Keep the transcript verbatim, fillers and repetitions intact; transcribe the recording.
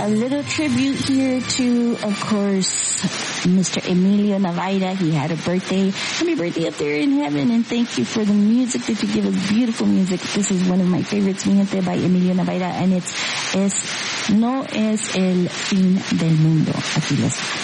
a little tribute here to, of course, Mister Emilio Navaira. He had a birthday. Happy birthday up there in heaven, and thank you for the music that you give us. Beautiful music. This is one of my favorites, Mi Gente, by Emilio Navaira, and it's Es No Es El Fin Del Mundo. Aquí les